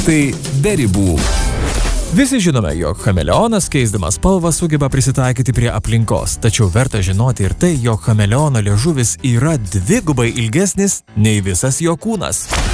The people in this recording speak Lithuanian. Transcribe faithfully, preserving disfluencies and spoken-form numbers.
Tai be ribų. Visi žinome, jog chameleonas keisdamas spalvą sugeba prisitaikyti prie aplinkos, tačiau verta žinoti ir tai, jog chameleono liežuvis yra dvigubai ilgesnis nei visas jo kūnas.